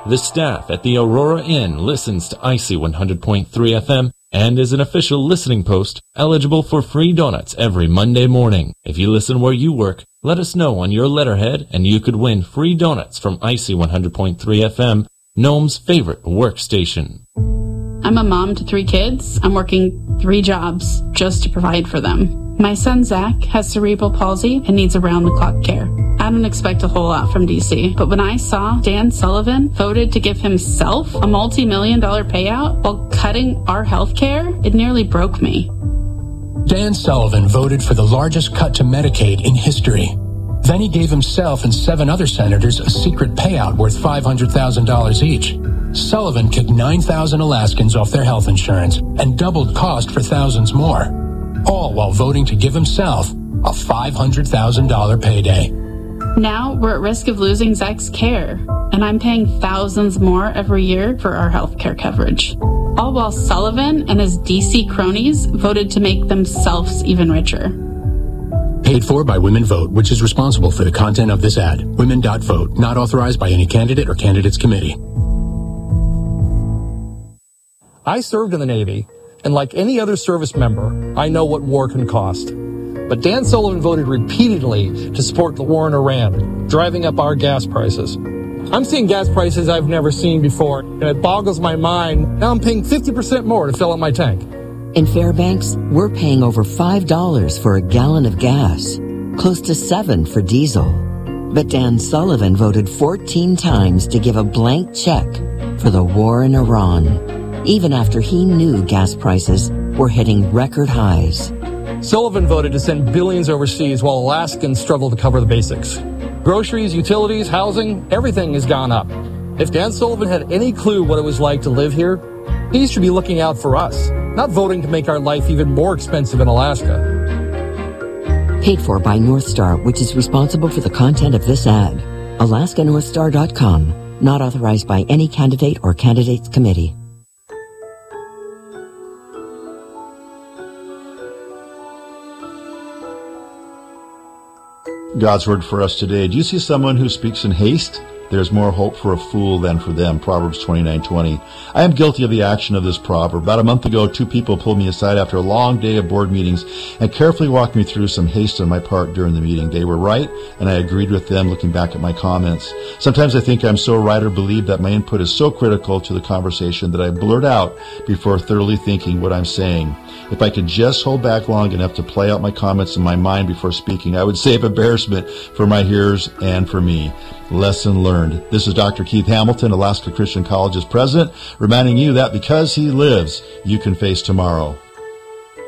The staff at the Aurora Inn listens to Icy 100.3 FM and is an official listening post eligible for free donuts every Monday morning. If you listen where you work, let us know on your letterhead and you could win free donuts from Icy 100.3 FM, Nome's favorite workstation. I'm a mom to 3 kids. I'm working 3 jobs just to provide for them. My son Zach has cerebral palsy and needs around-the-clock care. I don't expect a whole lot from DC, but when I saw Dan Sullivan voted to give himself a multi-million-dollar payout while cutting our health care, it nearly broke me. Dan Sullivan voted for the largest cut to Medicaid in history. Then he gave himself and 7 other senators a secret payout worth $500,000 each. Sullivan kicked 9,000 Alaskans off their health insurance and doubled cost for thousands more, all while voting to give himself a $500,000 payday. Now we're at risk of losing Zach's care, and I'm paying thousands more every year for our health care coverage. All while Sullivan and his DC cronies voted to make themselves even richer. Paid for by Women Vote, which is responsible for the content of this ad. Women.vote, not authorized by any candidate or candidates committee. I served in the Navy, and like any other service member, I know what war can cost. But Dan Sullivan voted repeatedly to support the war in Iran, driving up our gas prices. I'm seeing gas prices I've never seen before, and it boggles my mind. Now I'm paying 50% more to fill up my tank. In Fairbanks, we're paying over $5 for a gallon of gas, close to $7 for diesel. But Dan Sullivan voted 14 times to give a blank check for the war in Iran, even after he knew gas prices were hitting record highs. Sullivan voted to send billions overseas while Alaskans struggle to cover the basics. Groceries, utilities, housing, everything has gone up. If Dan Sullivan had any clue what it was like to live here, he should be looking out for us, not voting to make our life even more expensive in Alaska. Paid for by North Star, which is responsible for the content of this ad. AlaskaNorthstar.com, not authorized by any candidate or candidates committee. God's word for us today. Do you see someone who speaks in haste? There's more hope for a fool than for them. Proverbs 29:20. I am guilty of the action of this proverb. About a month ago, 2 people pulled me aside after a long day of board meetings and carefully walked me through some haste on my part during the meeting. They were right, and I agreed with them looking back at my comments. Sometimes I think I'm so right or believe that my input is so critical to the conversation that I blurt out before thoroughly thinking what I'm saying. If I could just hold back long enough to play out my comments in my mind before speaking, I would save embarrassment for my hearers and for me. Lesson learned. This is Dr. Keith Hamilton, Alaska Christian College's president, reminding you that because he lives, you can face tomorrow.